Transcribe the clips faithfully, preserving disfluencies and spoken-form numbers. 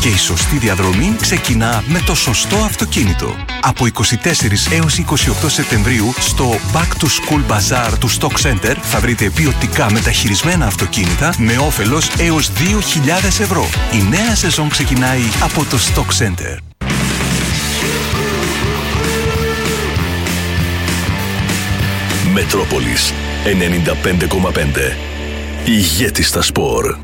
Και η σωστή διαδρομή ξεκινά με το σωστό αυτοκίνητο. Από εικοστή τέταρτη έως εικοστή όγδοη Σεπτεμβρίου στο Back to School Bazaar του Stock Center θα βρείτε ποιοτικά μεταχειρισμένα αυτοκίνητα με όφελος έως δύο χιλιάδες ευρώ. Η νέα σεζόν ξεκινάει από το Stock Center. Μετρόπολης ενενήντα πέντε κόμμα πέντε. Ηγέτης στα σπορ.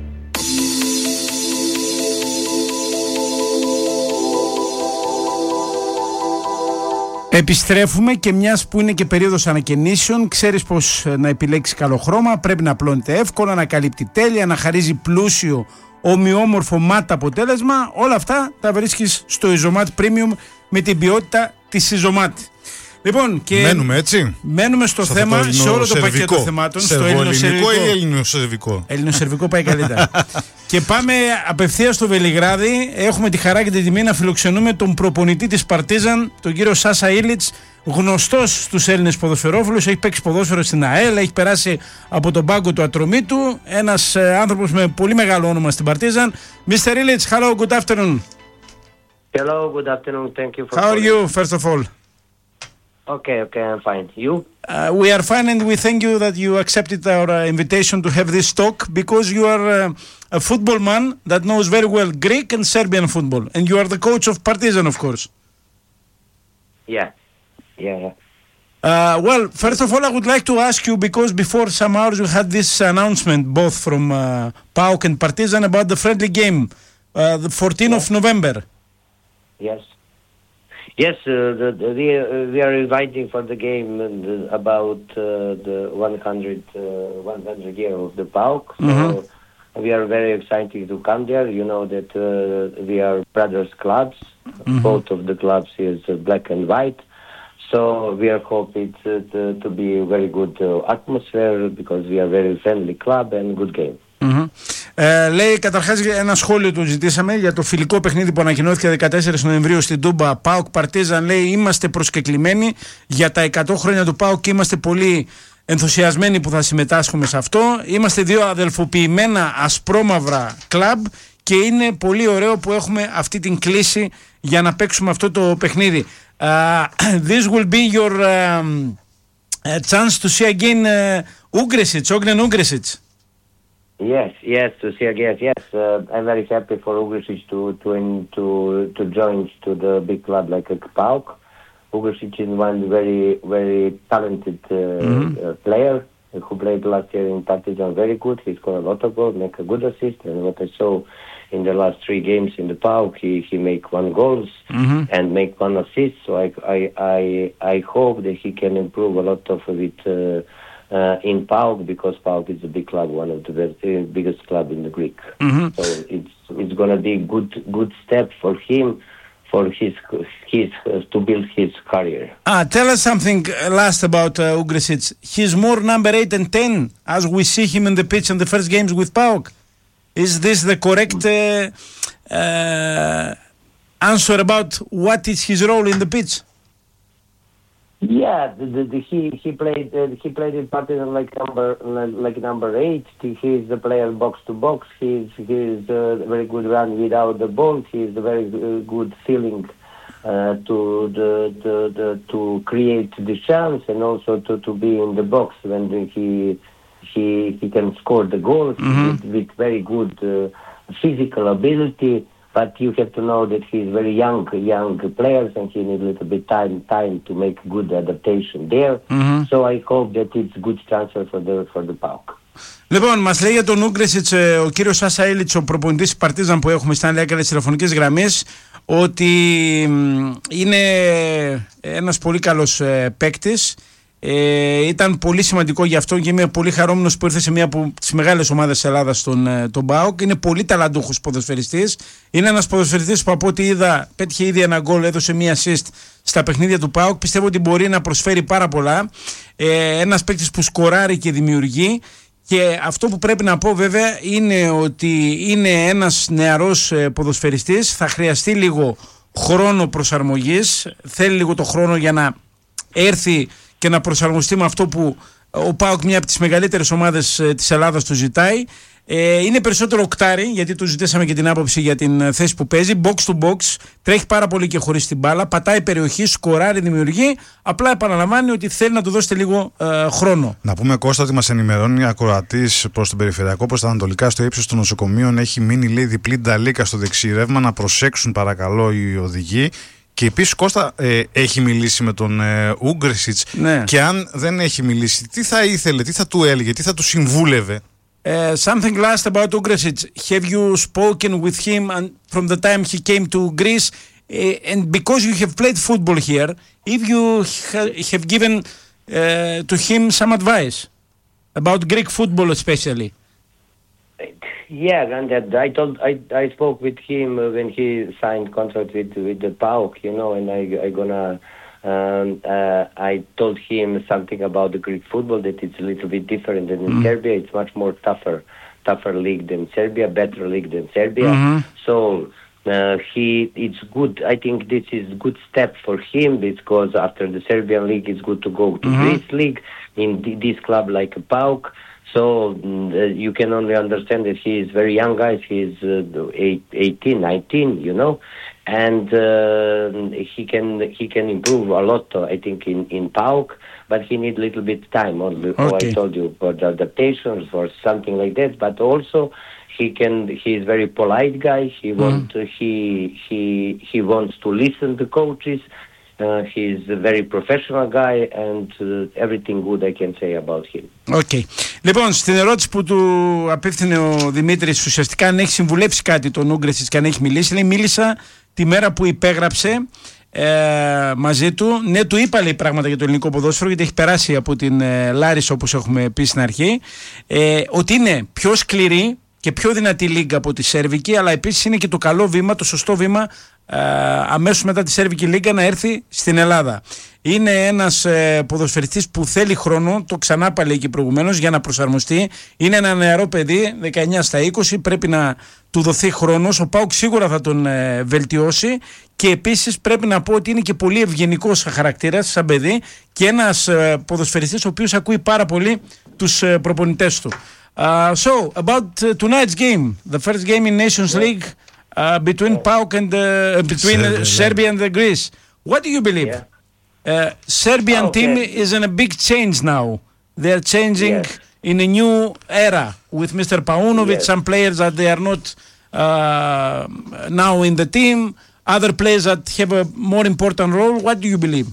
Επιστρέφουμε και μιας που είναι και περίοδος ανακαινήσεων, ξέρεις πως να επιλέξεις καλό χρώμα, πρέπει να απλώνεται εύκολα, να καλύπτει τέλεια, να χαρίζει πλούσιο, ομοιόμορφο μάτ αποτέλεσμα. Όλα αυτά τα βρίσκεις στο Isomat Premium με την ποιότητα της Isomat. Λοιπόν, και μένουμε έτσι. Μένουμε στο, στο θέμα, σε όλο το πακέτο θεμάτων. Στο ελληνικό ή ελληνοσερβικό? Ελληνοσερβικό πάει καλύτερα. Και πάμε απευθείας στο Βελιγράδι. Έχουμε τη χαρά και την τιμή να φιλοξενούμε τον προπονητή της Παρτίζαν, τον κύριο Σάσα Ήλιτς, γνωστός στους Έλληνες ποδοσφαιρόφιλους. Έχει παίξει ποδόσφαιρο στην ΑΕΛ, έχει περάσει από τον πάγκο του Ατρωμίτου. Ένας ε, άνθρωπος με πολύ μεγάλο όνομα στην Παρτίζαν. μίστερ Ήλιτς, hello, good afternoon. Hello, good afternoon. Thank you for How are you, first of all? Okay, okay, I'm fine. You? Uh, we are fine, and we thank you that you accepted our uh, invitation to have this talk, because you are uh, a football man that knows very well Greek and Serbian football, and you are the coach of Partizan, of course. Yeah, yeah, yeah. Uh, well, first of all, I would like to ask you, because before some hours we had this announcement both from uh, PAOK and Partizan about the friendly game, uh, the fourteenth yeah. of November. Yes. Yes, uh, the, the, we, uh, we are inviting for the game and, uh, about uh, the one hundred, uh, one hundred year of the PAOK. Mm-hmm. So we are very excited to come there. You know that uh, we are brothers clubs. Mm-hmm. Both of the clubs is uh, black and white. So we are hoping to, to, to be a very good uh, atmosphere, because we are very friendly club and good game. Mm-hmm. Ε, λέει καταρχάς ένα σχόλιο του ζητήσαμε για το φιλικό παιχνίδι που ανακοινώθηκε δεκατέσσερις Νοεμβρίου στην Τούμπα, ΠΑΟΚ Παρτίζαν. Λέει είμαστε προσκεκλημένοι για τα εκατό χρόνια του ΠΑΟΚ και είμαστε πολύ ενθουσιασμένοι που θα συμμετάσχουμε σε αυτό. Είμαστε δύο αδελφοποιημένα ασπρόμαυρα κλαμπ και είναι πολύ ωραίο που έχουμε αυτή την κλίση για να παίξουμε αυτό το παιχνίδι. uh, This will be your um, chance to see again uh, Ugresic, Ognen Ugresic. Yes, yes, to see again. Yes, uh, I'm very happy for Ugresic to to to to join to the big club like a PAOK. Ugresic is one very very talented uh, mm-hmm. uh, player who played last year in Partizan. Very good. He scored a lot of goals, make a good assist, and what I saw in the last three games in the PAOK, he he make one goals mm-hmm. and make one assist. So I I I I hope that he can improve a lot of it. Uh, Uh, in PAOK, because PAOK is a big club, one of the best, uh, biggest club in the Greek. Mm-hmm. So it's it's going to be good good step for him, for his his uh, to build his career. Ah, tell us something last about uh, Ugresic. He's more number eight and ten as we see him in the pitch in the first games with PAOK. Is this the correct uh, uh, answer about what is his role in the pitch? Yeah, the, the, the, he he played uh, he played in Partizan like number like number eight. He is the player box to box. He's he's a very good run without the ball. He's a very good feeling uh, to the, the, the to create the chance, and also to, to be in the box when the, he he he can score the goals mm-hmm. with, with very good uh, physical ability. But you have to know that he's very young, young players, and he needs a little bit time, time to make good adaptation there. Mm-hmm. So I hope that it's good transfer for the for the PAOK. Λοιπόν, μας λέει για τον Ούγκρεσιτς ο κύριος Σάσα Ήλιτς, ο προπονητής Παρτίζαν που έχουμε στα άλλη άκρα της τηλεφωνικής γραμμής, ότι είναι ένας πολύ καλός ε, παίκτης. Ε, ήταν πολύ σημαντικό για αυτό και είμαι πολύ χαρούμενος που ήρθε σε μια από τις μεγάλες ομάδες της Ελλάδας, στον, τον ΠΑΟΚ. Είναι πολύ ταλαντούχος ποδοσφαιριστής. Είναι ένας ποδοσφαιριστής που από ό,τι είδα πέτυχε ήδη ένα γκολ, έδωσε μία assist στα παιχνίδια του ΠΑΟΚ. Πιστεύω ότι μπορεί να προσφέρει πάρα πολλά. Ε, ένας παίκτης που σκοράρει και δημιουργεί. Και αυτό που πρέπει να πω βέβαια είναι ότι είναι ένας νεαρός ποδοσφαιριστής. Θα χρειαστεί λίγο χρόνο προσαρμογής. Θέλει λίγο το χρόνο για να έρθει και να προσαρμοστεί με αυτό που ο ΠΑΟΚ, μια από τις μεγαλύτερες ομάδες της Ελλάδας, του ζητάει. Ε, είναι περισσότερο οκτάρι, γιατί του ζητήσαμε και την άποψη για την θέση που παίζει. Box to box, τρέχει πάρα πολύ και χωρίς την μπάλα, πατάει περιοχή, σκοράρει, δημιουργεί. Απλά επαναλαμβάνει ότι θέλει να του δώσετε λίγο ε, χρόνο. Να πούμε, Κώστα, ότι μας ενημερώνει ακροατής προς τον περιφερειακό, προς τα ανατολικά, στο ύψος των νοσοκομείων. Έχει μείνει, λέει, διπλή νταλίκα στο δεξί ρεύμα. Να προσέξουν, παρακαλώ, οι οδηγοί. Και επίσης, Κώστα, ε, έχει μιλήσει με τον ε, Ούγκρισιτς. Ναι. Και αν δεν έχει μιλήσει, τι θα ήθελε, τι θα του έλεγε, τι θα του συμβούλευε? Uh, something last about Ugresic. Have you spoken with him and from the time he came to Greece? Uh, and because you have played football here, if you ha- have given uh, to him some advice about Greek football especially? Yeah, and that I told I I spoke with him when he signed contract with with the PAOK, you know, and I I gonna. Um, uh, I told him something about the Greek football, that it's a little bit different than in mm. Serbia. It's much more tougher, tougher league than Serbia, better league than Serbia. Mm-hmm. So uh, he, it's good. I think this is a good step for him, because after the Serbian league, it's good to go to mm-hmm. Greece league in th- this club like a PAOK. So uh, you can only understand that he is very young guy. He is uh, eight, eighteen, nineteen, you know. And uh, he can he can improve a lot, uh, I think, in in PAOK, but he needs a little bit time. Only, okay. I told you, for the adaptations or something like that. But also, he can. He is very polite guy. He mm. want uh, he he he wants to listen to coaches. Uh, he is a very professional guy, and uh, everything good I can say about him. Okay. Λοιπόν, στην ερώτηση που του απίφθινε ο Δημήτρης, ουσιαστικά αν έχει συμβουλεύσει κάτι τον Ούγκρισιτς και αν έχει μιλήσει, λέει, μίλησα τη μέρα που υπέγραψε ε, μαζί του. Ναι, του είπα, λέει, πράγματα για το ελληνικό ποδόσφαιρο, γιατί έχει περάσει από την ε, Λάρισα, όπως έχουμε πει στην αρχή, ε, ότι είναι πιο σκληρή και πιο δυνατή λίγκα από τη Σέρβικη, αλλά επίσης είναι και το καλό βήμα, το σωστό βήμα ε, αμέσως μετά τη Σέρβικη λίγκα να έρθει στην Ελλάδα. Είναι ένας ε, ποδοσφαιριστής που θέλει χρόνο, το ξανά πάλι και προηγουμένως, για να προσαρμοστεί. Είναι ένα νεαρό παιδί, δεκαεννιά στα είκοσι, πρέπει να του δοθεί χρόνος. Ο ΠΑΟΚ σίγουρα θα τον ε, βελτιώσει, και επίσης πρέπει να πω ότι είναι και πολύ ευγενικός χαρακτήρας σαν παιδί, και ένας ε, ποδοσφαιριστής ο οποίος ακούει πάρα πολύ τους ε, προπονητές του. Uh, so, about uh, tonight's game, the first game in Nations yeah. League uh, between yeah. PAOK and uh, between Serbia, uh, Serbia and the Greece. What do you believe? Yeah. Uh, Serbian okay. team is in a big change now. They are changing yes. in a new era with Mister Paunovic. Yes. Some players that they are not uh, now in the team. Other players that have a more important role. What do you believe?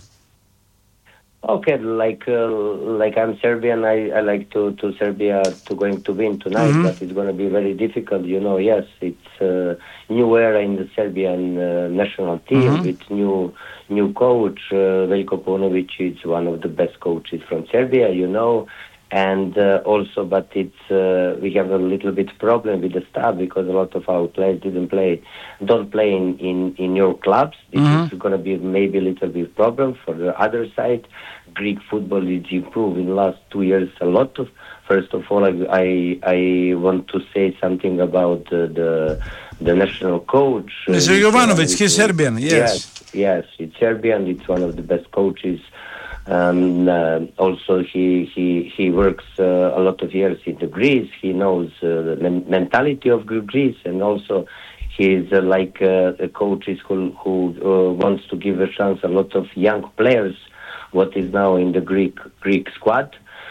Okay, like uh, like I'm Serbian, I, I like to, to Serbia to going to win tonight, mm-hmm. but it's going to be very difficult. You know, yes, it's a new era in the Serbian uh, national team mm-hmm. with new new coach. Uh, Veljko Paunovic is one of the best coaches from Serbia, you know, and uh, also, but it's uh, we have a little bit problem with the staff, because a lot of our players didn't play, don't play in, in, in your clubs. This mm-hmm. is going to be maybe a little bit problem for the other side. Greek football is improved in the last two years a lot. Of, first of all, I, I I want to say something about uh, the the national coach. Mister Uh, Jovanovic, he's Serbian, yes. Yes, yes, it's Serbian. It's one of the best coaches. Um, uh, also, he he he works uh, a lot of years in the Greece. He knows uh, the men- mentality of Greece, and also he is uh, like uh, a coach who who uh, wants to give a chance a lot of young players, what is now in the Greek Greek squad.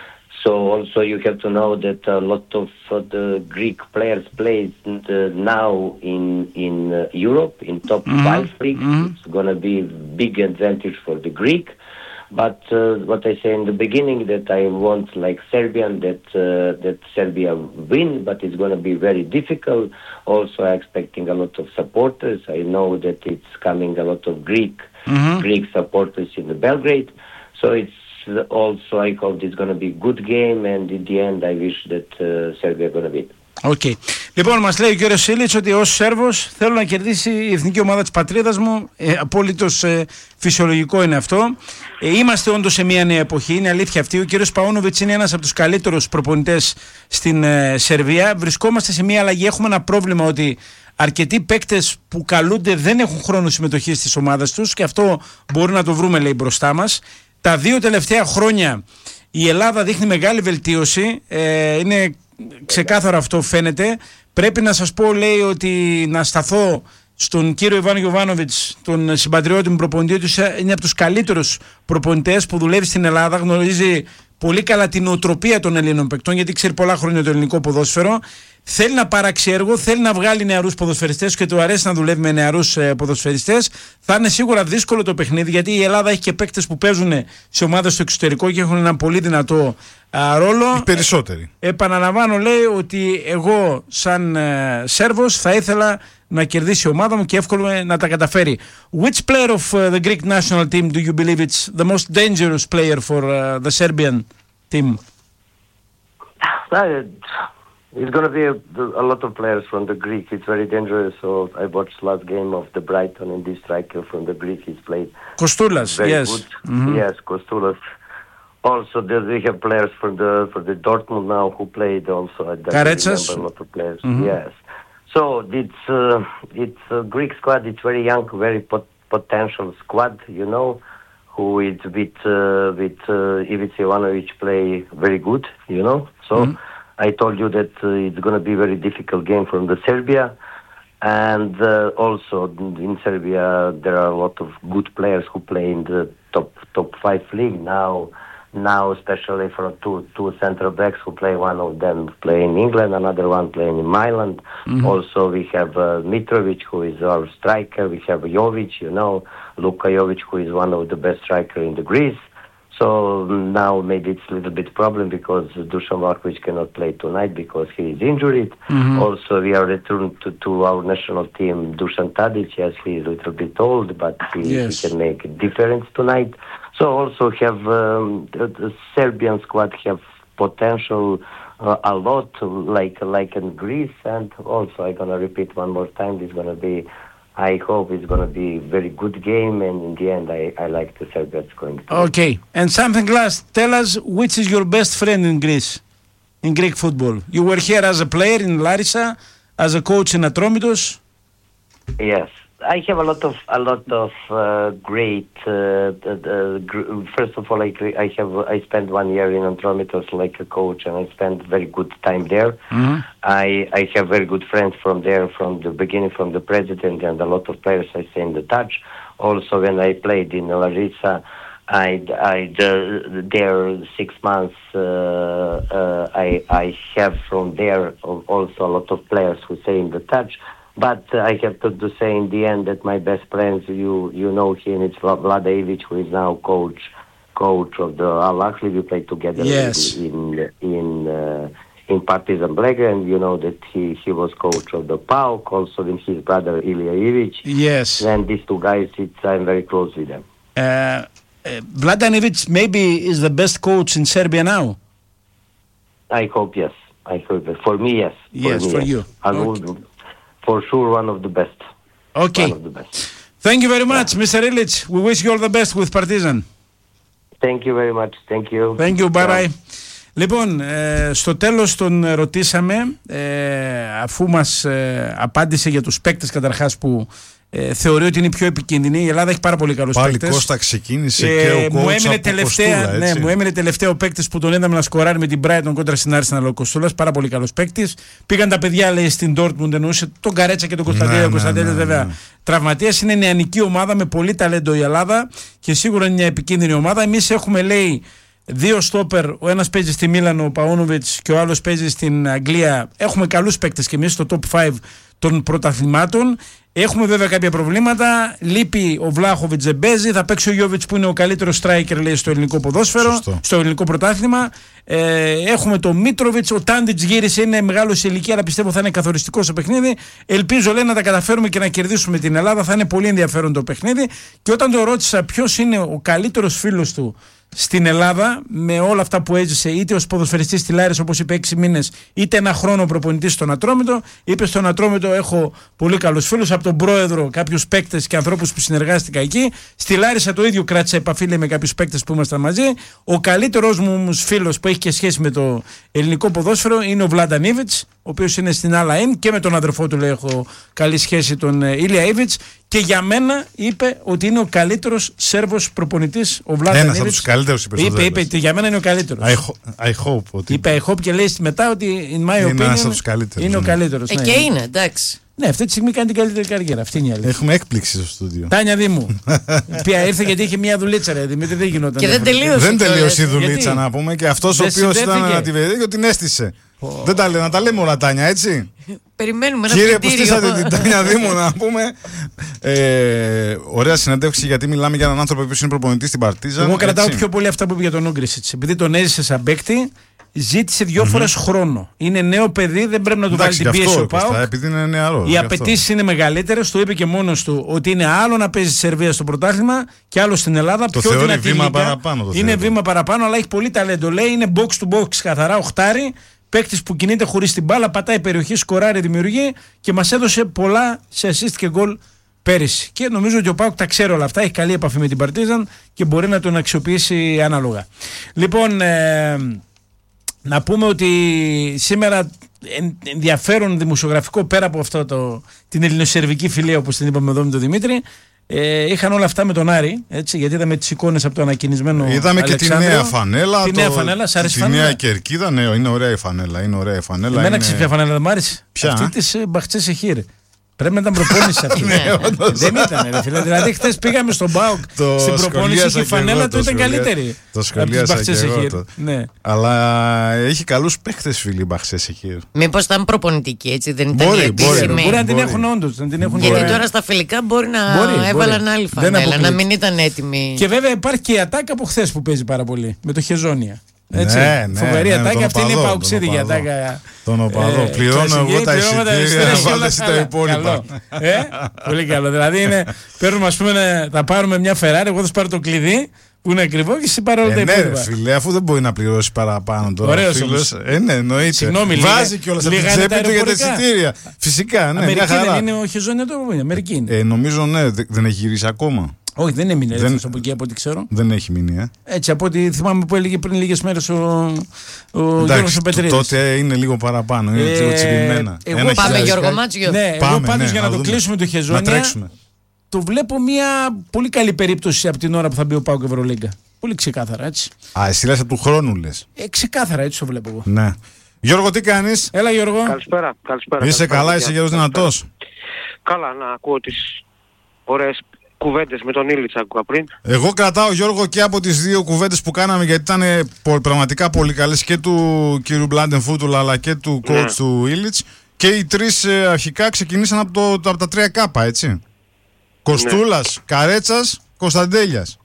So also you have to know that a lot of uh, the Greek players play uh, now in in uh, Europe in top mm-hmm. five leagues. Mm-hmm. It's going to be big advantage for the Greek. But uh, what I say in the beginning, that I want, like Serbian, that uh, that Serbia win, but it's going to be very difficult. Also, I'm expecting a lot of supporters. I know that it's coming a lot of Greek mm-hmm. Greek supporters in the Belgrade. So it's also, I hope it's going to be a good game, and in the end, I wish that uh, Serbia going to win. Okay. Λοιπόν, μας λέει ο κύριος Σίλιτς ότι ως Σέρβος θέλω να κερδίσει η εθνική ομάδα της πατρίδας μου. Ε, απόλυτος ε, φυσιολογικό είναι αυτό. Ε, είμαστε όντως σε μια νέα εποχή, είναι αλήθεια αυτή. Ο κύριος Παούνοβιτς είναι ένας από τους καλύτερους προπονητές στην ε, Σερβία. Βρισκόμαστε σε μια αλλαγή. Έχουμε ένα πρόβλημα ότι αρκετοί παίκτες που καλούνται δεν έχουν χρόνο συμμετοχής στις ομάδες τους, και αυτό μπορεί να το βρούμε, λέει, μπροστά μας. Τα δύο τελευταία χρόνια η Ελλάδα δείχνει μεγάλη βελτίωση. Ε, είναι ξεκάθαρα αυτό φαίνεται. Πρέπει να σας πω, λέει, ότι να σταθώ στον κύριο Ιβάν Γιοβάνοβιτς, τον συμπατριώτη μου προπονητή του, είναι από τους καλύτερους προπονητές που δουλεύει στην Ελλάδα, γνωρίζει πολύ καλά την νοοτροπία των Ελλήνων παικτών, γιατί ξέρει πολλά χρόνια το ελληνικό ποδόσφαιρο. Θέλει να παράξει έργο, θέλει να βγάλει νεαρούς ποδοσφαιριστές και του αρέσει να δουλεύει με νεαρούς ε, ποδοσφαιριστές. Θα είναι σίγουρα δύσκολο το παιχνίδι, γιατί η Ελλάδα έχει και παίκτες που παίζουν σε ομάδες στο εξωτερικό και έχουν ένα πολύ δυνατό α, ρόλο. Οι περισσότεροι. Ε, επαναλαμβάνω, λέει, ότι εγώ σαν ε, Σέρβος θα ήθελα να κερδίσει η ομάδα μου και εύκολο να τα καταφέρει. Which player of uh, the Greek national team do you believe it's the most dangerous player for uh, the Serbian team? It's going to be a, a lot of players from the Greek. It's very dangerous. So I watched last game of the Brighton, and this striker from the Greek is played. Kostoulas, yes. Mm-hmm. Yes, Kostoulas. Also, there, we have players for the for the Dortmund now who played also. I Karetsas? remember a lot of players. Mm-hmm. Yes. So it's uh, it's a Greek squad. It's very young, very pot- potential squad. You know, who is with uh, with uh, Ivica Ivanovic play very good. You know, so. Mm-hmm. I told you that uh, it's going to be a very difficult game from the Serbia, and uh, also in Serbia there are a lot of good players who play in the top top five league now. Now, especially for two two central backs who play, one of them play in England, another one playing in Milan. Mm-hmm. Also, we have uh, Mitrovic, who is our striker. We have Jovic, you know, Luka Jovic, who is one of the best striker in the Greece. So now maybe it's a little bit problem because Dusan Vlahovic cannot play tonight because he is injured. Mm-hmm. Also, we are returned to, to our national team Dusan Tadic. Yes, he is a little bit old, but he, yes. he can make a difference tonight. So also have um, the, the Serbian squad have potential uh, a lot, like like in Greece. And also, I'm gonna repeat one more time. It's gonna be. I hope it's going to be a very good game, and in the end, I, I like the Serbians going to. Okay, and something last. Tell us, which is your best friend in Greece, in Greek football? You were here as a player in Larissa, as a coach in Atromitos. Yes, I have a lot of a lot of uh, great. Uh, uh, gr- first of all, I, I have I spent one year in Atromitos like a coach, and I spent very good time there. Mm-hmm. I I have very good friends from there from the beginning, from the president, and a lot of players I stay in the touch. Also, when I played in Larissa, I I uh, there six months. Uh, uh, I I have from there also a lot of players who stay in the touch. But uh, I have to, to say in the end that my best friends, you you know him, it's Vlada Ivic, who is now coach coach of the Al Ahly. We played together yes. in in uh, in Partizan Belgrade, and you know that he, he was coach of the P A O K, also with his brother Ilija Ivic. Yes. And these two guys, it's, I'm very close with them. Uh, uh, Vladan Ivic maybe is the best coach in Serbia now? I hope yes. I hope for me yes. For yes, me, for yes. you. I okay. would, For sure, one of the best. Okay. One of the best. Thank you very much, yeah. Mister Ilic. We wish you all the best with Partizan. Thank you very much. Thank you. Thank you. Bye bye. Λοιπόν, ε, στο τέλος τον ρωτήσαμε, ε, αφού μας ε, απάντησε για τους παίκτες καταρχάς που ε, θεωρεί ότι είναι οι πιο επικίνδυνοι. Η Ελλάδα έχει πάρα πολύ καλούς παίκτες. Πάλι Κώστα ξεκίνησε ε, και ο μου coach έμεινε τελευταία, Κοστούλα, ναι, μου έμεινε τελευταία ο παίκτης που τον είδαμε να σκοράρει με την Brighton κόντρα στην Arsenal, ο Κοστούλας. Πάρα πολύ καλός παίκτης. Πήγαν τα παιδιά, λέει, στην Dortmund, εννοούσε τον Καρέτσα και τον Κωνσταντέλια. Ο Κωνσταντέλια, βέβαια, ναι. Τραυματίας. Είναι νεανική ομάδα με πολύ ταλέντο η Ελλάδα και σίγουρα είναι μια επικίνδυνη ομάδα. Εμείς έχουμε, λέει, δύο στόπερ, ο ένας παίζει στη Μίλαν, ο Παούνοβιτς, και ο άλλος παίζει στην Αγγλία. Έχουμε καλούς παίκτες και εμείς στο top πέντε των πρωταθλημάτων. Έχουμε βέβαια κάποια προβλήματα. Λείπει ο Βλάχοβιτς, δεν παίζει. Θα παίξει ο Γιόβιτς που είναι ο καλύτερος striker, λέει, στο ελληνικό ποδόσφαιρο, Σωστό. στο ελληνικό πρωτάθλημα. Ε, έχουμε τον Μίτροβιτς. Ο Τάντιτς γύρισε, είναι μεγάλο σε ηλικία, αλλά πιστεύω θα είναι καθοριστικό στο παιχνίδι. Ελπίζω, λέει, να τα καταφέρουμε και να κερδίσουμε την Ελλάδα. Θα είναι πολύ ενδιαφέρον το παιχνίδι. Και όταν το ρώτησα ποιος είναι ο καλύτερος φίλος του στην Ελλάδα, με όλα αυτά που έζησε, είτε ως ποδοσφαιριστής στη Λάρισα, όπως είπε, έξι μήνες, είτε ένα χρόνο προπονητής στον Ατρόμητο, είπε: στον Ατρόμητο έχω πολύ καλούς φίλους, από τον πρόεδρο, κάποιους παίκτες και ανθρώπους που συνεργάστηκα εκεί. Στη Λάρισα το ίδιο κράτησα επαφή, λέει, με κάποιους παίκτες που ήμασταν μαζί. Ο καλύτερος μου φίλος που έχει και σχέση με το ελληνικό ποδόσφαιρο είναι ο Βλάνταν Ήβιτς, ο ο οποίος είναι στην Αλαΐν, και με τον αδερφό του λέει έχω καλή σχέση, τον Ήλια Ήβιτς, και για μένα είπε ότι είναι ο καλύτερος Σέρβος προπονητής ο Βλάταν Ήβιτς. Ένας από τους καλύτερους είπε. Είπε, είπε ότι για μένα είναι ο καλύτερος. I, ho- I hope. Ότι... Είπε I hope και λέει μετά ότι in my είναι opinion είναι ο καλύτερος. Ε, ναι. Και είναι, εντάξει. Ναι, αυτή τη στιγμή κάνει την καλύτερη καριέρα. Αυτή είναι η αλήθεια. Έχουμε έκπληξη στο στούντιο. Τάνια Δήμου. Ποια ήρθε γιατί είχε μια δουλίτσα, ρε Δημήτρη, δεν γινόταν. Και δεν τελείωσε. Δεν τελείωσε η δουλίτσα, Γιατί? να πούμε, και αυτός ο Δεν οποίος ήταν συνδέθηκε. να τη βεβαιώσει την έστησε. Oh. Δεν τα, λέ- να τα λέμε όλα, Τάνια, έτσι. Περιμένουμε ένα Κύριε που πλυντήριο. στήσατε την Τάνια Δήμου, να πούμε. Ε, ωραία συνέντευξη, γιατί μιλάμε για έναν άνθρωπο που είναι προπονητής στην Παρτίζαν. Εγώ κρατάω έτσι. πιο πολύ αυτά που είπε για τον Ούγκρισιτς. Επειδή τον έζησε σαν παίκτη, ζήτησε δύο mm-hmm. φορές χρόνο. Είναι νέο παιδί, δεν πρέπει να του Εντάξει, βάλει την γι' αυτό, πίεση ο Κώστα, ΠΑΟΚ. επειδή είναι νεαρό. Οι απαιτήσεις είναι μεγαλύτερες. Το είπε και μόνος του ότι είναι άλλο να παίζει στη Σερβία στο πρωτάθλημα και άλλο στην Ελλάδα. Το πιο θεωρεί δυνατή βήμα λίγα. παραπάνω, το Είναι θεωρεί. βήμα παραπάνω, αλλά έχει πολύ ταλέντο. Λέει είναι box to box καθαρά, οχτάρι. Παίκτης που κινείται χωρίς την μπάλα, πατάει περιοχή, σκοράρει, δημιουργεί και μας έδωσε πολλά σε assist και γκολ πέρυσι. Και νομίζω ότι ο ΠΑΟΚ τα ξέρει όλα αυτά, έχει καλή επαφή με την Παρτίζαν και μπορεί να τον αξιοποιήσει ανάλογα. Λοιπόν, ε, να πούμε ότι σήμερα ενδιαφέρον δημοσιογραφικό, πέρα από αυτό το, την ελληνοσερβική φιλία όπως την είπαμε εδώ με τον Δημήτρη, ε, είχαν όλα αυτά με τον Άρη, έτσι, γιατί είδαμε τις εικόνες από το ανακοινισμένο Είδαμε Αλεξάνδριο. και τη νέα φανέλα. Τη το, νέα φανέλα, σ' άρεσε η τη φανέλα? νέα κερκίδα, ναι, είναι ωραία η φανέλα. Είναι ωραία η φανέλα. Εμένα είναι... ξέρεις ποια φανέλα δεν μ' άρεσε. Ποια? Αυτή της ε, Μπαχτσέ Σεχίρ. Πρέπει να ήταν προπόνηση αυτή. Δεν ήταν, ρε φίλε. Δηλαδή, χθες πήγαμε στον ΠΑΟΚ στην προπόνηση και η φανέλα του ήταν καλύτερη. Το σχολίασα και εγώ. Το. Ναι. Αλλά έχει καλούς παίχτες, φίλοι, η Μπαχτσέ Σεχίρ. Μήπως ήταν προπονητική, έτσι, δεν ήταν Μπορεί, η μπορεί, επίσημη. Μπορεί να την Μπορεί. έχουν όντως. Να την έχουν Γιατί μπορεί. τώρα στα φιλικά μπορεί να Μπορεί, έβαλαν μπορεί. άλλη Δεν φανέλα, αποκλείεται. να μην ήταν έτοιμη. Και βέβαια υπάρχει και η ατάκα από χθες που παίζει πάρα πολύ. Με το Χεζόνια. Έτσι. Ναι, ναι, Φοβερή ναι, ατάκα. τον Αυτή είναι η οπαδό, παουξίδικη τον οπαδό. ατάκα. Τον οπαδό. Ε, Πληρώνω κλασική, εγώ τα πληρώνω τα εισιτήρια, εισιτήρια, να βάλεις όλα τα καλά. υπόλοιπα. Καλό. Ε, πολύ καλό. Δηλαδή είναι, παίρνουμε, ας πούμε, θα πάρουμε μια Ferrari, εγώ θα σου πάρω το κλειδί που είναι ακριβό και εσύ πάρω όλα τα Ε, ναι, υπόλοιπα. ρε φίλε, αφού δεν μπορεί να πληρώσει παραπάνω τώρα. Ωραίος ο φίλος. όμως. Ε, ναι, εννοείται. Συγγνώμη, Βάζει λίγα- κιόλας από την λίγα είναι τα τσέπη του για τα αεροπορικά. εισιτήρια. Φυσικά, ναι, μια Αμερική χαρά. δεν είναι ο Χεζόνια το είναι, Αμερική είναι. Ε, νομίζω ναι, δε- δεν έχει γυρίσει ακόμα. Όχι, δεν έμεινε δεν- έτσι από εκεί από ό,τι ξέρω. Δεν έχει μείνει, ε. Έτσι, από ό,τι θυμάμαι που έλεγε πριν λίγες μέρες ο, ο Γιώργος Εντάξει, ο τ- Πετρίδης. τότε είναι λίγο παραπάνω, είναι Ε, λίγο τσιμπημένα. εγώ Ένα Πάμε χιλιάρικα. Γιώργο Μάτσιο. Ναι, εγώ Πάμε, πάντως ναι, για να, να το δούμε. κλείσουμε το Να Χεζόνια, τρέξουμε. το βλέπω μια πολύ καλή περίπτωση από την ώρα που θα μπει ο ΠΑΟΚ Ευρωλίγκα. Πολύ ξεκάθαρα, έτσι. Α, εσύ λες από του χρόνου, λες. Ε, ξεκάθαρα, έτσι το βλέπω εγώ. Ναι. Γιώργο, τι κάνεις? Έλα, Γιώργο. Καλησπέρα. καλησπέρα Είσαι καλησπέρα, καλά, παιδιά. είσαι γερός δυνατός. Καλά, να ακούω τις ωραίες κουβέντες με τον Ήλιτσα άκουγα πριν. Εγώ κρατάω, Γιώργο, και από τις δύο κουβέντες που κάναμε, γιατί ήταν ε, πο- πραγματικά πολύ καλές, και του κύριου Μπλάντεν Φούτουλ αλλά και του coach Ναι. του Ήλιτς. Και οι τρεις ε, αρχικά ξεκινήσαν από, το, από τα τρία κάπα, έτσι. Κοστούλας, Καρέτσας, Κωνσταντέλιας.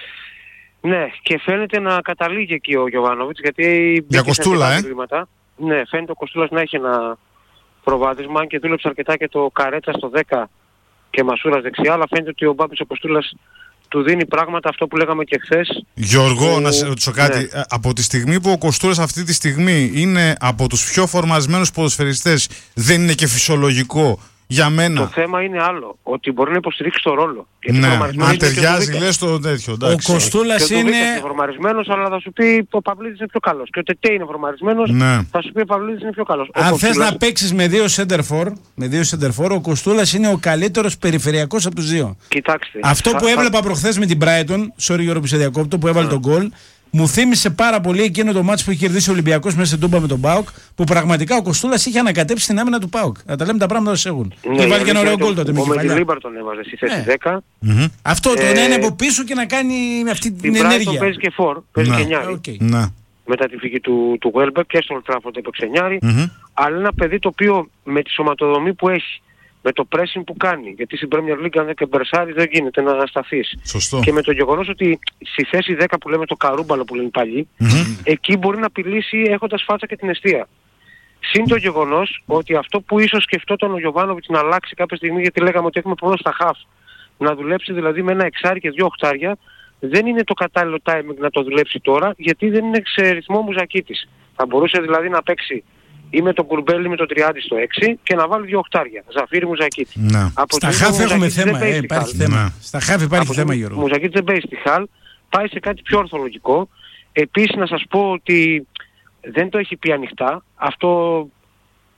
Ναι, και φαίνεται να καταλήγει εκεί ο Γιωβάνοβιτς, γιατί Για μπήκε σε Κοστούλα, αρκετά ε. προβλήματα. Ναι, φαίνεται ο Κοστούλας να έχει ένα προβάδισμα, αν και δούλεψε αρκετά και το Καρέτσα στο δέκα και Μασούρας δεξιά, αλλά φαίνεται ότι ο Μπάμπης ο Κοστούλας του δίνει πράγματα, αυτό που λέγαμε και χθες. Γιώργο, που- να σε ρωτήσω κάτι. ναι. Ε, Από τη στιγμή που ο Κοστούρας αυτή τη στιγμή είναι από τους πιο φορμασμένους ποδοσφαιριστές, δεν είναι και φυσιολογικό για Το μένα? θέμα είναι άλλο, ότι μπορεί να υποστηρίξει το ρόλο. Γιατί Ναι, φορμαρισμένος αν είναι και ο ταιριάζει, Ντουβίκα. λες το τέτοιο. Ο εντάξει. Κοστούλας Και ο Ντουβίκα είναι. είναι φορμαρισμένος, αλλά θα σου πει ο Παυλίδης είναι πιο καλός. Και ο Τετέ είναι φορμαρισμένος, Ναι. θα σου πει ο Παυλίδης είναι πιο καλός. Ο Αν θες Κοστούλας- να παίξεις με δύο center-for, με δύο center-for, ο Κοστούλας είναι ο καλύτερος περιφερειακός από τους δύο. Κοιτάξτε. Αυτό θα- που θα- έβλεπα προχθές με την Brighton, sorry Γιώργο που σε διακόπτω, που έβαλε τον γκολ, μου θύμισε πάρα πολύ εκείνο το μάτς που είχε κερδίσει ο Ολυμπιακός μέσα στην Τούμπα με τον ΠΑΟΚ, που πραγματικά ο Κοστούλας είχε ανακατέψει την άμυνα του ΠΑΟΚ. Να τα λέμε τα πράγματα ως έχουν. Ναι, Και βάλει και ένα ωραίο γιατί γκολ τότε με Ο κεφαλιά. Μεντιλίμπαρ τον έβαζε στη θέση Ναι. δέκα. Μμμ. Αυτό το Ε, να είναι από πίσω και να κάνει με αυτή την Την Brighton ενέργεια. παίζει και φορ, παίζει Ναι. και νιάρι. Οκ. Ναι. Μετά τη φυγή του, του Welbeck και στο Old Trafford έπαιξε νιάρι. Μμμ. Αλλά ένα παιδί το οποίο με τη σωματοδομή που έχει, με το pressing που κάνει, γιατί στην Premier League αν δεν και μπερσάρει δεν γίνεται να σταθείς. Σωστό. Και με το γεγονός ότι στη θέση δέκα που λέμε το καρούμπαλο που λένε οι παλιοί, Μμμ. εκεί μπορεί να απειλήσει έχοντας φάτσα και την αιστεία. Συν το γεγονός ότι αυτό που ίσως σκεφτόταν ο Γιωβάνοβιτς να αλλάξει κάποια στιγμή, γιατί λέγαμε ότι έχουμε πρόβλημα στα χαφ, να δουλέψει δηλαδή με ένα εξάρι και δύο οχτάρια, δεν είναι το κατάλληλο timing να το δουλέψει τώρα, γιατί δεν είναι σε ρυθμό Μουζακίτης. Θα μπορούσε δηλαδή να παίξει ή με τον Κουρμπέλη με τον Τριάντη στο έξι και να βάλει δύο οχτάρια. Ζαφύρι Μουζακίτη. Ναι. Από Στα τη χάφ στιγμή έχουμε Μουζακίτης δεν θέμα, παίζει ε, στη υπάρχει Χάλ. θέμα. Ναι. Στα χάφ υπάρχει Από θέμα, τη- Γιώργο. Μουζακίτης δεν παίζει στη Χάλ, πάει σε κάτι πιο ορθολογικό. Επίσης να σας πω ότι δεν το έχει πει ανοιχτά. Αυτό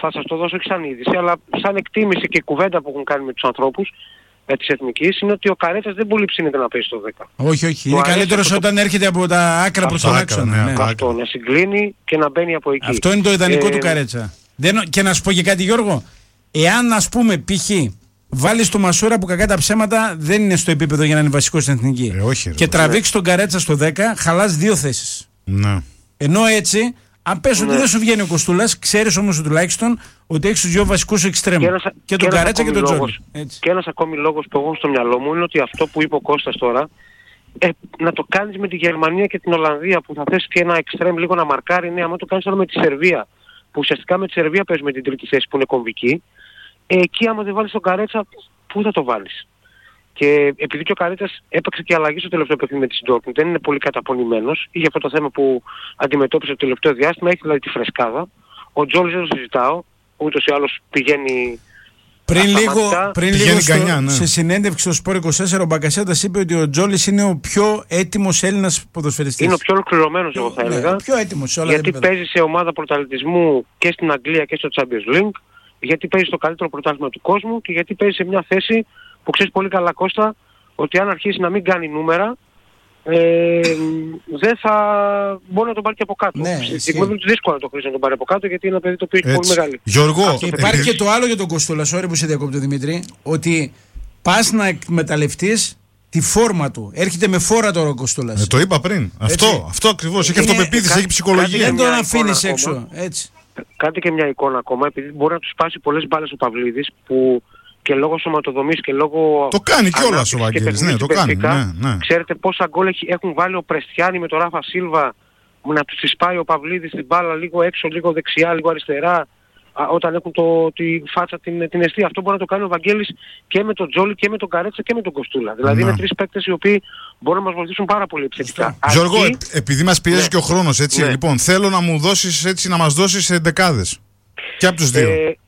θα σας το δώσω όχι σαν είδηση, αλλά σαν εκτίμηση και κουβέντα που έχουν κάνει με τους ανθρώπους ε, της Εθνικής, είναι ότι ο Καρέτσας δεν πολύ ψήνεται να παίζει στο δέκα. Όχι, όχι. Το Είναι αρέσει καλύτερος αυτό το- όταν έρχεται από τα άκρα προς τον άκρα, άξονα. ναι, ναι. από τα Αυτό, να συγκλίνει και να μπαίνει από εκεί. Αυτό είναι το ιδανικό Ε, του Καρέτσα. Δεν, και να σου πω και κάτι, Γιώργο. Εάν, ας πούμε, π.χ. βάλεις το Μασούρα που κακά τα ψέματα δεν είναι στο επίπεδο για να είναι βασικό στην εθνική. Ε, όχι, ρε, και ναι. τραβήξει τον Καρέτσα στο δέκα, χαλάς δύο θέσεις. Ναι. Ενώ έτσι, αν πες ότι Ναι. δεν σου βγαίνει ο Κοστούλας, ξέρεις όμως τουλάχιστον ότι έχεις τους δύο βασικούς εξτρέμ. Και Και, ένας- τον και ένας Καρέτσα και ακόμη τον λόγος. Τζόλι. Έτσι. Και ένας ακόμη λόγος που έχω στο μυαλό μου είναι ότι αυτό που είπε ο Κώστας τώρα, ε, να το κάνεις με τη Γερμανία και την Ολλανδία που θα θες και ένα εξτρέμ λίγο να μαρκάρει, ναι, άμα το κάνεις τώρα με τη Σερβία, που ουσιαστικά με τη Σερβία παίζουμε την τρίτη θέση που είναι κομβική, ε, εκεί άμα δεν βάλεις τον Καρέτσα, πού θα το βάλεις? Και επειδή και ο Καρέτσας έπαιξε και αλλαγή στο τελευταίο παιχνίδι με τη Dortmund, δεν είναι πολύ καταπονημένος, είχε αυτό το θέμα που αντιμετώπισε το τελευταίο διάστημα, έχει δηλαδή τη φρεσκάδα. Ο Τζόλις δεν το συζητάω, ούτως ή άλλως πηγαίνει. Πριν Ασταματικά. λίγο, πριν Πηγαίνει λίγο στο, γκανιά, ναι. σε συνέντευξη στο Σπορ είκοσι τέσσερα ο Μπακασέτας είπε ότι ο Τζόλις είναι ο πιο έτοιμος Έλληνας ποδοσφαιριστής. Είναι ο πιο ολοκληρωμένος, εγώ θα Ναι, έλεγα. ο πιο έτοιμος σε όλα τα Γιατί επίπεδα. παίζει σε ομάδα πρωταθλητισμού και στην Αγγλία και στο Champions League, γιατί παίζει στο καλύτερο πρωτάθλημα του κόσμου και γιατί παίζει σε μια θέση που ξέρεις πολύ καλά, Κώστα, ότι αν αρχίσει να μην κάνει νούμερα, ε, δεν θα μπορεί να τον πάρει και από κάτω. Ναι, Στην ισχύει. στιγμή είναι δύσκολο να το χρήσει να τον πάρει από κάτω, γιατί είναι ένα παιδί το οποίο έχει πολύ Έτσι. μεγάλη. Γιώργο, Και υπάρχει επειδή- και το άλλο για τον Κοστούλα, sorry που σε διακόπτω Δημήτρη, ότι πας να εκμεταλλευτείς τη φόρμα του. Έρχεται με φόρα τώρα ο Κοστούλας. Ε, το είπα πριν. Αυτό, αυτό ακριβώς. Έχει Είναι- αυτοπεποίθηση, κα- έχει ψυχολογία. Δεν κάτι- τον μια αφήνεις εικόνα έξω. ακόμα. Έτσι. Κάντε και μια εικόνα ακόμα, επειδή μπορεί να του σπάσει πολλές μπάλες ο Παυλίδης, που και λόγω σωματοδομής και λόγω. Το κάνει κιόλας ανάπτυξης ο και Βαγγέλης, ναι, παιχνίδι το κάνει, συμπεριφερικά. ναι, ναι. Ξέρετε πόσα γκολ έχει- έχουν βάλει ο Πρεστιάνη με τον Ράφα Σίλβα, να τους σπάει ο Παυλίδης την μπάλα λίγο έξω, λίγο δεξιά, λίγο αριστερά, α, όταν έχουν το, τη φάτσα την, την αιστεία. Αυτό μπορεί να το κάνει ο Βαγγέλης και με τον Τζόλι και με τον Καρέτσα και με τον Κοστούλα. Δηλαδή Ναι. είναι τρεις παίκτες οι οποίοι μπορούν να μας βοηθήσουν πάρα πολύ επιθετικά. Γιώργο, Αρκεί- ε, επειδή μας πιέζει Ναι. και ο χρόνος, έτσι, Ναι. λοιπόν, θέλω να μου δώσεις, έτσι, να μας δώσεις ε, δεκάδες. Και από τους δύο. Ε, ε,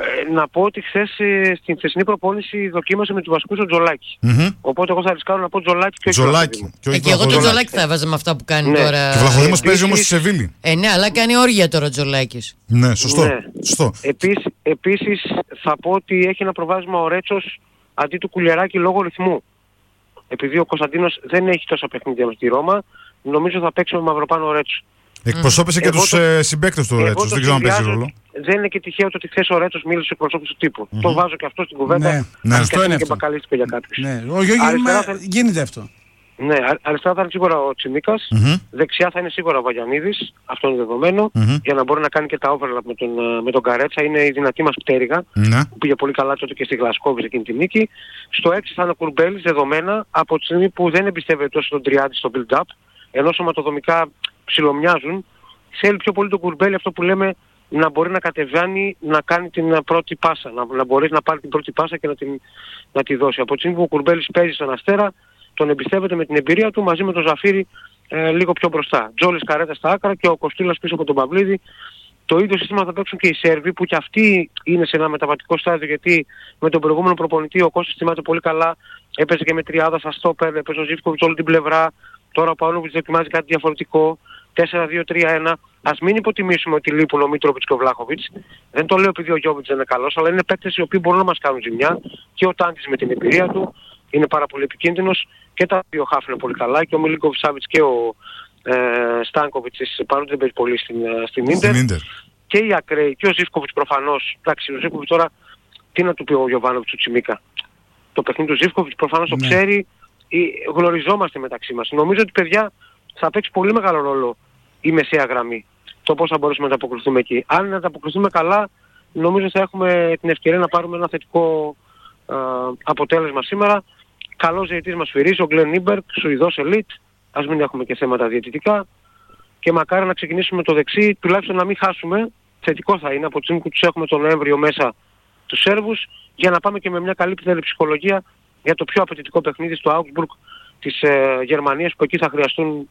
να πω ότι χθες ε, στην χθεσινή προπόνηση δοκίμασε με τους βασικούς ο Τζολάκη. Μμμ. Οπότε εγώ θα ρισκάρω να πω Τζολάκη και όχι Τζολάκη. Βλαχοδήμο. Και όχι Ε, και εγώ τον Βλαχοδήμος. Τζολάκη θα έβαζα με αυτά που κάνει Ναι. τώρα. Και ο Βλαχοδήμος Ε, παίζει όμως στη επίσης- Σεβίλη. Ε, ναι, αλλά κάνει όργια τώρα ο Τζολάκης. Ναι, σωστό. Ναι. σωστό. Επίσης, επίσης θα πω ότι έχει ένα προβάδισμα ο Ρέτσος αντί του Κουλιεράκη λόγω ρυθμού. Επειδή ο Κωνσταντίνος δεν έχει τόσα παιχνίδια με τη Ρώμα, νομίζω θα παίξει με Μαυροπάνο ο Ρέτσος. Εκπροσώπησε και Εγώ τους το- ε, συμπαίκτες του Εγώ Ρέτσος, το δεν ξέρω αν παίζει συνδυάζω- ρόλο. Δεν είναι και τυχαίο το ότι χθες ο Ρέτσος μίλησε στους εκπροσώπους του τύπου. Το βάζω και αυτό στην κουβέντα. Ναι, αν ναι, και αυτό είναι και αυτό. μπακαλίστηκε για κάποιους. Ναι. Όχι, όχι, Αριστερά μα θα- γίνεται αυτό. Ναι, α- αριστερά θα είναι σίγουρα ο Τσιμίκας, Μμμ. δεξιά θα είναι σίγουρα ο Βαγιανίδης, αυτό είναι δεδομένο, Μμμ. για να μπορεί να κάνει και τα overlap με τον, ε, με τον Καρέτσα, είναι η δυνατή μας πτέρυγα, Ναι. που πήγε πολύ καλά τότε και στη Γλασκόβη σε εκείνη τη νίκη. Στο έξι θα είναι ο Κουρμπέλης, δεδομένα, από τη στιγμή που δεν εμπιστεύεται τόσο τον Τριάντη στο build-up, ενώ σωματοδομικά ψιλομοιάζουν, θέλει πιο πολύ τον Κουρμπέλη αυτό που λέμε να μπορεί να κατεβαίνει, να κάνει την ε, πρώτη πάσα, να, να μπορεί να πάρει την πρώτη πάσα και να, την, να τη δώσει. Από τη στιγμή που ο Κουρμπέλης παίζει στον Αστέρα, τον εμπιστεύεται με την εμπειρία του μαζί με τον Ζαφύρι ε, λίγο πιο μπροστά. Τζόλις Καρέτα στα άκρα και ο Κοστούλας πίσω από τον Παυλίδη. Το ίδιο σύστημα θα παίξουν και οι Σέρβοι που και αυτοί είναι σε ένα μεταβατικό στάδιο, γιατί με τον προηγούμενο προπονητή ο Κώστας θυμάται πολύ καλά, έπαιζε και με τριάδα στα στόπερ, έπαιζε ο Ζίβκοβιτς όλη την πλευρά, τώρα ο Παόλοβιτς δοκιμάζει κάτι διαφορετικό, τέσσερα δύο τρία ένα. Ας μην υποτιμήσουμε ότι λείπουν ο Μίτροβιτς και ο Βλάχοβιτς. Δεν το λέω επειδή ο Γιώβιτς δεν είναι καλός, αλλά είναι παίκτες οι οποίοι μπορούν να μας κάνουν ζημιά, και ο Τάντης με την εμπειρία του είναι πάρα πολύ επικίνδυνος, και τα δύο χάφ είναι πολύ καλά, και ο Μιλίνκοβιτς Σάβιτς και ο ε, Στάνκοβιτς, παρότι δεν παίζει πολύ στην, ε, στην Ίντερ, Στην Ίντερ. και οι ακραίοι, και ο Ζίβκοβιτς προφανώς. Εντάξει, ο Ζίβκοβιτς τώρα, τι να του πει ο Γιωβάνοβιτς του Τσιμίκα. Το παιχνίδι του Ζίβκοβιτς προφανώς το Ναι. ξέρει, ή, γνωριζόμαστε μεταξύ μας. Νομίζω ότι, παιδιά, θα παίξει πολύ μεγάλο ρόλο η μεσαία γραμμή. Το πώς θα μπορέσουμε να ανταποκριθούμε εκεί. Αν ανταποκριθούμε καλά, νομίζω θα έχουμε την ευκαιρία να πάρουμε ένα θετικό α, αποτέλεσμα σήμερα. Καλός διαιτητής μας φυρίζει, ο Γκλεν Νίμπερκ, Σουηδός ελίτ. Ας μην έχουμε και θέματα διαιτητικά. Και μακάρι να ξεκινήσουμε το δεξί, τουλάχιστον να μην χάσουμε. Θετικό θα είναι από τη στιγμή που τους έχουμε τον Νοέμβριο μέσα τους Σέρβους, για να πάμε και με μια καλύτερη ψυχολογία για το πιο απαιτητικό παιχνίδι στο Augsburg της ε, Γερμανίας, που εκεί θα χρειαστούν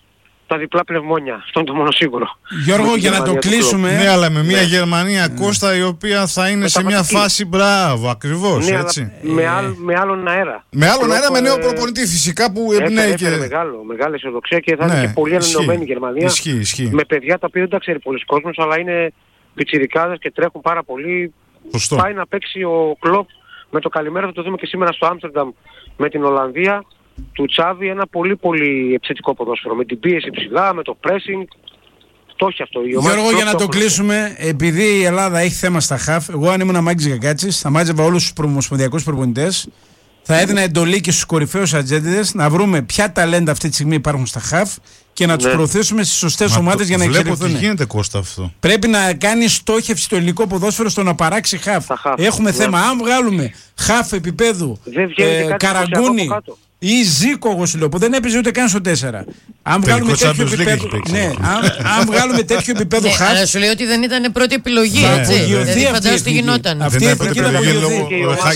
τα διπλά πνευμόνια. Αυτό είναι το μόνο σίγουρο. Γιώργο, Με τη για να το Γερμανία του κλείσουμε. Ναι, αλλά με μια Ναι. Γερμανία, Κώστα, η οποία θα είναι σε μια Μεταβατική. φάση μπράβο, ακριβώς, Ναι, έτσι. αλλά με, άλλ, με άλλον αέρα. Με άλλον αέρα, με νέο Ε, προπονητή φυσικά που Έφερε, εμπνέει έφερε και... μεγάλο, μεγάλη αισιοδοξία και θα Ναι, είναι και πολύ ισχύει. ανανεωμένη η Γερμανία. Ισχύει, ισχύει. Με παιδιά τα οποία δεν τα ξέρει πολλοί κόσμος, αλλά είναι πιτσιρικάδες και τρέχουν πάρα πολύ. Σωστό. Πάει να παίξει ο Κλοπ με το καλημέρα, θα το δούμε και σήμερα στο Άμστερνταμ με την Ολλανδία του Τσάβη, ένα πολύ πολύ επιθετικό ποδόσφαιρο, με την πίεση ψηλά, με το pressing. Το έχει αυτό. Γιώργο, για να το κλείσουμε, επειδή η Ελλάδα έχει θέμα στα χαφ, εγώ αν ήμουν Μάκης Γακάτσης θα μάζευα όλους τους ομοσπονδιακούς προπονητές, θα έδινα εντολή και στους κορυφαίους ατζέντιδες να βρούμε ποια ταλέντα αυτή τη στιγμή υπάρχουν στα χαφ και να τους ναι. προωθήσουμε στις σωστές ομάδες για να εξελιχθούν. Βλέπω τι γίνεται, Κώστα, αυτό. Πρέπει να κάνει στόχευση το ελληνικό ποδόσφαιρο στο να παράξει χαφ. χαφ. Έχουμε ναι. θέμα. Αν βγάλουμε χαφ επίπεδου ε, Καραγκούνι ή Ζήκο, εγώ σου λέω, που δεν έπαιζε ούτε καν στο τέσσερα. Αν βγάλουμε τέτοιο επίπεδο. Ναι, αν, αν βγάλουμε τέτοιο επίπεδο χαφ. Αλλά σου λέει ότι δεν ήταν πρώτη επιλογή. Έτσι. Δηλαδή φαντάζομαι τι γινόταν. Αυτή η εθνική θα απογειωθεί.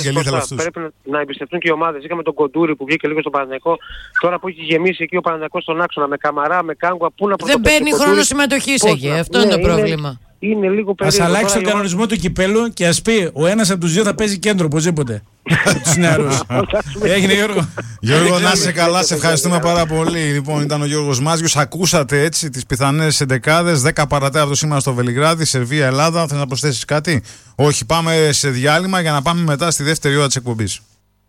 Πρέπει να εμπιστευτούν και οι ομάδες. Είχαμε τον Κοντούρη που βγήκε λίγο στο Παναθηναϊκό. Τώρα που έχει γεμίσει εκεί ο Παναθηναϊκός στον άξονα με Καμαρά, με Κάγκουα, πού να δεν παίρνει χρόνο συμμετοχής εκεί. Αυτό είναι το πρόβλημα. Είναι λίγο περίεργο. Ας αλλάξει τον κανονισμό του κυπέλου και ας πει ο ένας από τους δύο θα παίζει κέντρο οπωσδήποτε. Τους νεαρούς. Έγινε, Γιώργο. Γιώργο, να είσαι καλά, σε ευχαριστούμε πάρα πολύ. Λοιπόν, ήταν ο Γιώργος Μάζιος. Ακούσατε έτσι τις πιθανές εντεκάδες. δέκα παρατέταρτο σήμερα στο Βελιγράδι, Σερβία, Ελλάδα. Θες να προσθέσεις κάτι? Όχι, πάμε σε διάλειμμα για να πάμε μετά στη δεύτερη ώρα της εκπομπής.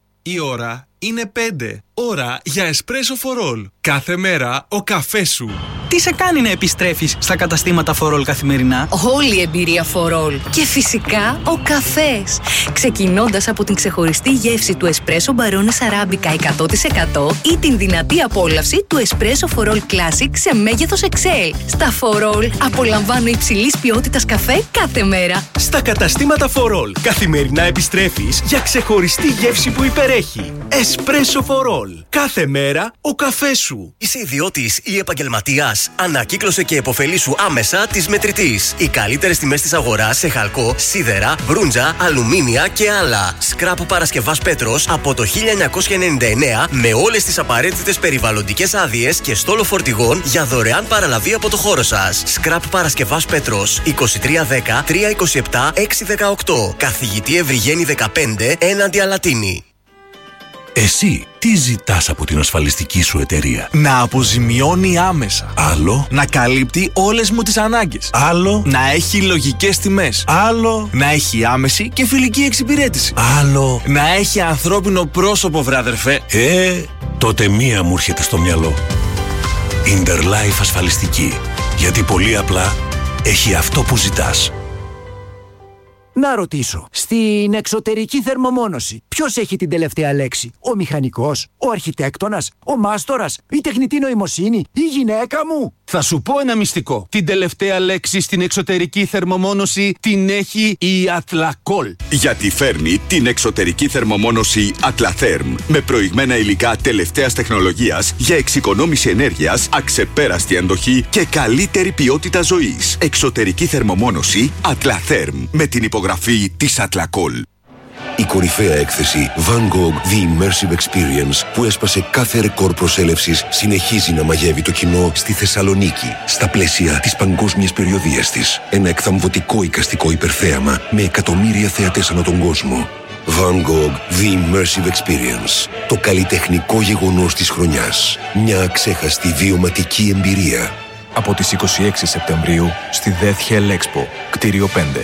Η ώρα είναι πέντε. Ώρα για εσπρέσο for all. Κάθε μέρα ο καφές σου. Τι σε κάνει να επιστρέφεις στα καταστήματα for all καθημερινά? Όλη η εμπειρία for all. Και φυσικά ο καφές. Ξεκινώντας από την ξεχωριστή γεύση του εσπρέσο Barones Arabica εκατό τοις εκατό ή την δυνατή απόλαυση του εσπρέσο for all Classic σε μέγεθος εξ ελ. Στα for all απολαμβάνω υψηλής ποιότητας καφέ κάθε μέρα. Στα καταστήματα for all καθημερινά επιστρέφεις για ξεχωριστή γεύση που υπερέχει. Εσπρέσο for all. Κάθε μέρα ο καφές σου. Είσαι ιδιώτης ή επαγγελματίας? Ανακύκλωσε και επωφελήσου άμεσα της Μετρητής. Οι καλύτερες τιμές της αγοράς σε χαλκό, σίδερα, μπρούντζα, αλουμίνια και άλλα. Σκράπ Παρασκευάς Πέτρος από το χίλια εννιακόσια ενενήντα εννέα με όλες τις απαραίτητες περιβαλλοντικές άδειες και στόλο φορτηγών για δωρεάν παραλαβή από το χώρο σας. Σκράπ Παρασκευάς Πέτρος είκοσι τρία δέκα τρία είκοσι επτά έξι δεκαοκτώ. Καθηγητή Ευρυγένη δεκαπέντε έναντι Αλατίνη. Εσύ τι ζητάς από την ασφαλιστική σου εταιρεία? Να αποζημιώνει άμεσα. Άλλο. Να καλύπτει όλες μου τις ανάγκες. Άλλο. Να έχει λογικές τιμές. Άλλο. Να έχει άμεση και φιλική εξυπηρέτηση. Άλλο. Να έχει ανθρώπινο πρόσωπο, βρε αδερφέ. Ε, τότε μία μου έρχεται στο μυαλό. Interlife ασφαλιστική. Γιατί πολύ απλά έχει αυτό που ζητάς. Να ρωτήσω, στην εξωτερική θερμομόνωση ποιος έχει την τελευταία λέξη? Ο μηχανικός, ο αρχιτέκτονας, ο μάστορας, η τεχνητή νοημοσύνη, η γυναίκα μου? Θα σου πω ένα μυστικό. Την τελευταία λέξη στην εξωτερική θερμομόνωση την έχει η Athlacol. Γιατί φέρνει την εξωτερική θερμομόνωση Atlatherm με προηγμένα υλικά τελευταίας τεχνολογίας για εξοικονόμηση ενέργειας, αξεπέραστη αντοχή και καλύτερη ποιότητα ζωής. Εξωτερική θερμομόνωση Atlatherm με την υπογραφή της Athlacol. Η κορυφαία έκθεση Van Gogh The Immersive Experience που έσπασε κάθε ρεκόρ προσέλευσης συνεχίζει να μαγεύει το κοινό στη Θεσσαλονίκη στα πλαίσια της παγκόσμιας περιοδίας της. Ένα εκθαμβωτικό εικαστικό υπερθέαμα με εκατομμύρια θεατές ανά τον κόσμο. Van Gogh The Immersive Experience. Το καλλιτεχνικό γεγονός της χρονιάς. Μια αξέχαστη βιωματική εμπειρία. Από τις είκοσι έξι Σεπτεμβρίου στη Death Hell Expo, κτίριο πέντε.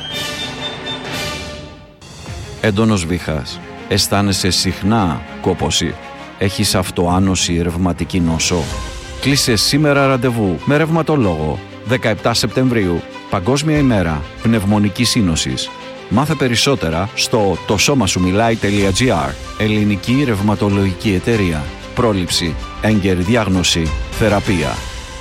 Έντονος βήχας. Αισθάνεσαι συχνά κόπωση. Έχεις αυτοάνωση, ρευματική νόσο. Κλείσε σήμερα ραντεβού με ρευματολόγο. δεκαεπτά Σεπτεμβρίου, Παγκόσμια ημέρα πνευμονικής σύνοσης. Μάθε περισσότερα στο το σώμα σου μιλάει τελεία τζι άρ. Ελληνική ρευματολογική εταιρεία. Πρόληψη, έγκαιρη διάγνωση, θεραπεία.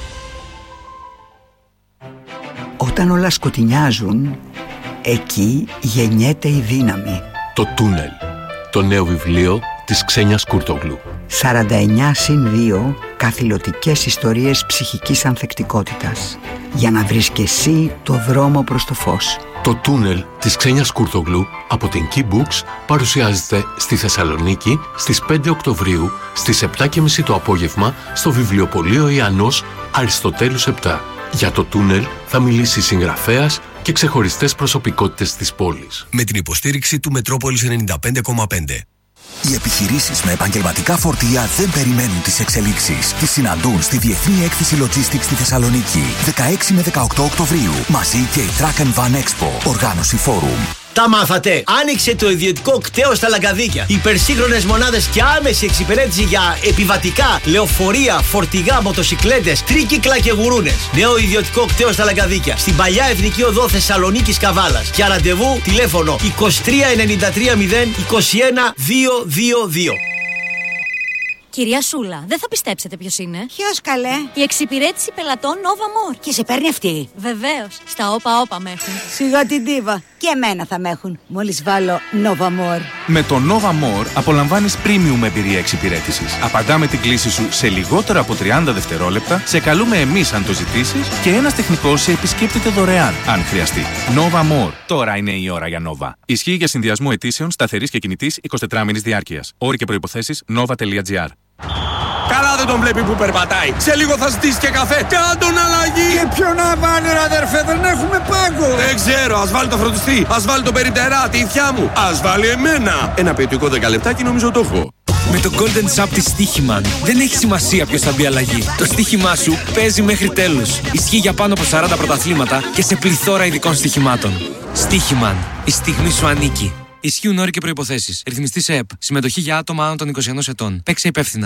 Όταν όλα σκοτεινιάζουν, εκεί γεννιέται η δύναμη. Το Τούνελ. Το νέο βιβλίο της Ξένιας Κούρτογλου. σαράντα εννιά συν δύο καθηλωτικές ιστορίες ψυχικής ανθεκτικότητας. Για να βρεις και εσύ το δρόμο προς το φως. Το Τούνελ της Ξένιας Κούρτογλου από την Key Books παρουσιάζεται στη Θεσσαλονίκη στις πέντε Οκτωβρίου στις επτά και μισή το απόγευμα στο βιβλιοπωλείο Ιαννός Αριστοτέλους επτά. Για το Τούνελ θα μιλήσει συγγραφέας και ξεχωριστές προσωπικότητες της πόλης. Με την υποστήριξη του Μετρόπολης ενενήντα πέντε κόμμα πέντε. Οι επιχειρήσεις με επαγγελματικά φορτία δεν περιμένουν τις εξελίξεις. Τις συναντούν στη Διεθνή Έκθεση Logistics στη Θεσσαλονίκη, δεκαέξι με δεκαοκτώ Οκτωβρίου. Μαζί και η Truck and Van Expo, οργάνωση Forum. Τα μάθατε! Άνοιξε το ιδιωτικό κτέο στα Λαγκαδίκια. Υπερσύγχρονες μονάδες και άμεση εξυπηρέτηση για επιβατικά, λεωφορεία, φορτηγά, μοτοσικλέτες, τρίκυκλα και γουρούνες. Νέο ιδιωτικό κτέο στα Λαγκαδίκια. Στην παλιά Εθνική Οδό Θεσσαλονίκης Καβάλας. Για ραντεβού τηλέφωνο είκοσι τρία ενενήντα τρία μηδέν είκοσι ένα διακόσια είκοσι δύο. Κυρία Σούλα, δεν θα πιστέψετε ποιος είναι. Ποιος καλέ? Η εξυπηρέτηση πελατών Nova More. Και σε παίρνει αυτή? Βεβαίως. Στα όπα όπα με έχουν. Σιγά την τίβα. Και εμένα θα με έχουν. Μόλις βάλω Nova More. Με το Nova More απολαμβάνεις premium εμπειρία εξυπηρέτησης. Απαντάμε την κλήση σου σε λιγότερα από τριάντα δευτερόλεπτα, σε καλούμε εμείς αν το ζητήσεις και ένας τεχνικός σε επισκέπτεται δωρεάν αν χρειαστεί. Nova More. Τώρα είναι η ώρα για Nova. Ισχύει για συνδυασμό αιτήσεων σταθερής και κινητής εικοσιτετράωρης διάρκειας. Όροι και προϋποθέσεις nova.gr. Καλά δεν τον βλέπει που περπατάει. Σε λίγο θα ζητήσει και καφέ. Κάν τον αλλαγή. Και ποιο να βάλει ρε αδερφέ, δεν έχουμε πάγκο. Δεν ξέρω, ας βάλει το φροντιστή. Ας βάλει το περιπτερά, τη ηθιά μου. Ας βάλει εμένα. Ένα ποιοτικό δέκα λεπτάκι νομίζω το έχω. Με το Golden Shop της Στίχημαν δεν έχει σημασία ποιος θα μπει αλλαγή. Το στοίχημά σου παίζει μέχρι τέλους. Ισχύει για πάνω από σαράντα πρωταθλήματα και σε πληθώρα ειδικών στοιχημάτων. Στίχημαν. Η στιγμή σου ανήκει. Ισχύουν όροι και προϋποθέσεις. Ρυθμιστής ΕΕΠ. Συμμετοχή για άτομα άνω των είκοσι ένα ετών. Παίξε υπεύθυνα.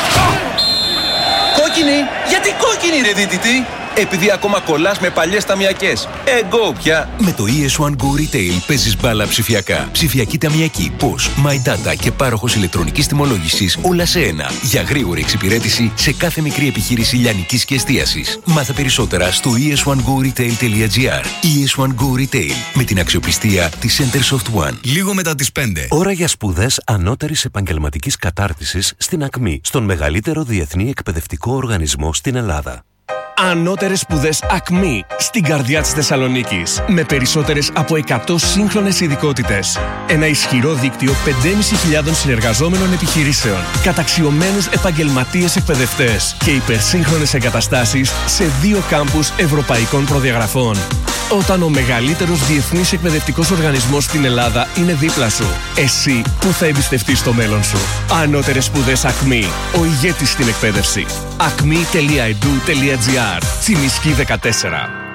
Κόκκινη! Γιατί κόκκινη ρε δίτητη! Επειδή ακόμα κολλάς με παλιές ταμιακές. Εγώ πια! Με το ι ες one Go Retail παίζεις μπάλα ψηφιακά. Ψηφιακή ταμιακή, Posh, My Data και πάροχος ηλεκτρονικής τιμολόγησης όλα σε ένα. Για γρήγορη εξυπηρέτηση σε κάθε μικρή επιχείρηση λιανικής και εστίασης. Μάθε περισσότερα στο ι ες one go retail τελεία gr. ι ες one Go Retail με την αξιοπιστία της Centersoft One. Λίγο μετά τις πέντε. Ώρα για σπουδές ανώτερης επαγγελματικής κατάρτισης στην ΑΚΜΗ, στον μεγαλύτερο διεθνή εκπαιδευτικό οργανισμό στην Ελλάδα. Ανώτερες σπουδές ΑΚΜΗ στην καρδιά της Θεσσαλονίκης. Με περισσότερες από εκατό σύγχρονες ειδικότητες. Ένα ισχυρό δίκτυο πέντε χιλιάδες πεντακόσιων συνεργαζόμενων επιχειρήσεων. Καταξιωμένους επαγγελματίες εκπαιδευτές και υπερσύγχρονες εγκαταστάσεις σε δύο κάμπους ευρωπαϊκών προδιαγραφών. Όταν ο μεγαλύτερος διεθνής εκπαιδευτικός οργανισμός στην Ελλάδα είναι δίπλα σου, εσύ που θα εμπιστευτείς το μέλλον σου. Ανώτερες σπουδές ΑΚΜΗ. Ο ηγέτης στην εκπαίδευση. ακμή τελεία ι ντι γιου τελεία τζι αρ. Τσιμισκή δεκατέσσερα.